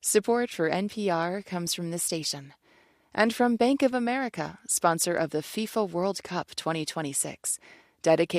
Support for NPR comes from this station and from Bank of America, sponsor of the FIFA World Cup 2026, dedicated